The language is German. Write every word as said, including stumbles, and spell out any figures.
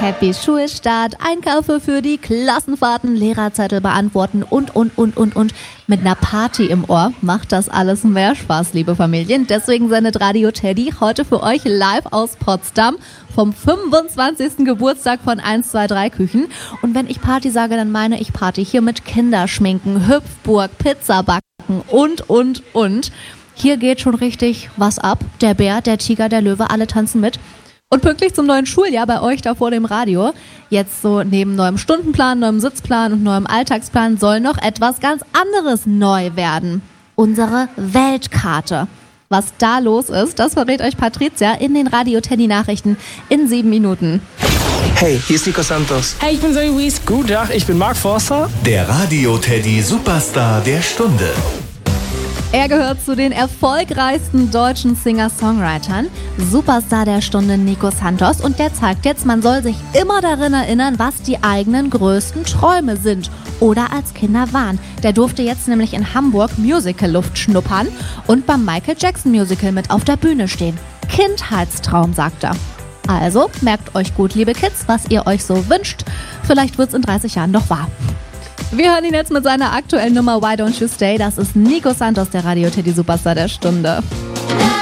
Happy Schulstart, Einkäufe für die Klassenfahrten, Lehrerzettel beantworten und, und, und, und, und. Mit einer Party im Ohr macht das alles mehr Spaß, liebe Familien. Deswegen sendet Radio Teddy heute für euch live aus Potsdam vom fünfundzwanzigsten Geburtstag von eins zwei drei Küchen. Und wenn ich Party sage, dann meine ich Party hier mit Kinderschminken, Hüpfburg, Pizzabacken und, und, und. Hier geht schon richtig was ab. Der Bär, der Tiger, der Löwe, alle tanzen mit. Und pünktlich zum neuen Schuljahr bei euch da vor dem Radio, jetzt so neben neuem Stundenplan, neuem Sitzplan und neuem Alltagsplan soll noch etwas ganz anderes neu werden. Unsere Weltkarte. Was da los ist, das verrät euch Patricia in den Radio Teddy Nachrichten in sieben Minuten. Hey, hier ist Nico Santos. Hey, ich bin Zoe Wies. Guten Tag, ich bin Mark Forster. Der Radio Teddy Superstar der Stunde. Er gehört zu den erfolgreichsten deutschen Singer-Songwritern. Superstar der Stunde Nico Santos. Und der zeigt jetzt, man soll sich immer daran erinnern, was die eigenen größten Träume sind oder als Kinder waren. Der durfte jetzt nämlich in Hamburg Musical-Luft schnuppern und beim Michael Jackson Musical mit auf der Bühne stehen. Kindheitstraum, sagt er. Also merkt euch gut, liebe Kids, was ihr euch so wünscht. Vielleicht wird's in dreißig Jahren doch wahr. Wir hören ihn jetzt mit seiner aktuellen Nummer Why Don't You Stay. Das ist Nico Santos, der Radio Teddy Superstar der Stunde.